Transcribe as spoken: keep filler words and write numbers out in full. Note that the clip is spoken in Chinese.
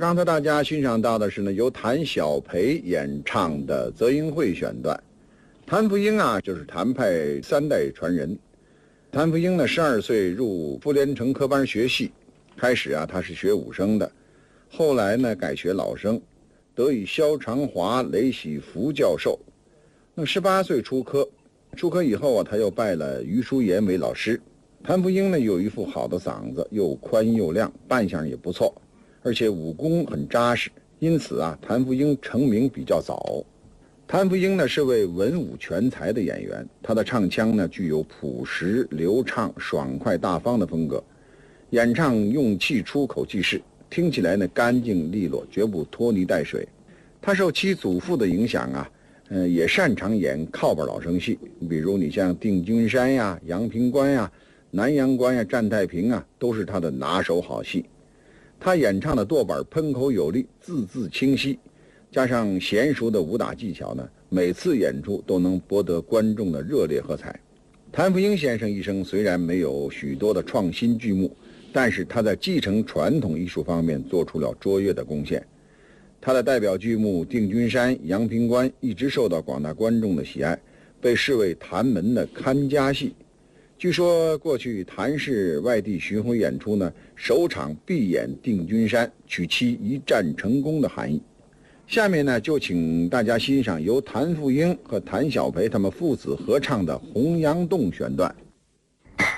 刚才大家欣赏到的是呢，由谭小培演唱的《泽英会》选段。谭福英啊，就是谭派三代传人。谭福英呢，十二岁入傅连成科班学戏，开始啊，他是学武生的，后来呢，改学老生，得以萧长华、雷喜福教授。那十八岁出科，出科以后啊，他又拜了余叔岩为老师。谭福英呢，有一副好的嗓子，又宽又亮，扮相也不错。而且武功很扎实，因此啊，谭福英成名比较早。谭福英呢是位文武全才的演员，他的唱腔呢具有朴实、流畅、爽快、大方的风格，演唱用气出口即逝，听起来呢干净利落，绝不拖泥带水。他受其祖父的影响啊，呃，也擅长演靠本老生戏，比如你像定军山呀、阳平关呀、南阳关呀、战太平啊，都是他的拿手好戏。他演唱的舵板喷口有力，字字清晰，加上娴熟的武打技巧呢，每次演出都能博得观众的热烈喝彩。谭福英先生一生虽然没有许多的创新剧目，但是他在继承传统艺术方面做出了卓越的贡献。他的代表剧目《定军山》《阳平关》一直受到广大观众的喜爱，被视为谭门的看家戏。据说过去谭氏外地巡回演出呢，首场必演定军山，取其一战成功的含义。下面呢，就请大家欣赏由谭福英和谭小培他们父子合唱的《洪阳洞》选段。